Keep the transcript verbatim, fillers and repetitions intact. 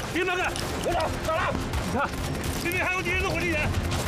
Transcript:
别慢干，队长，咋了？你看，前面还有敌人的火力点。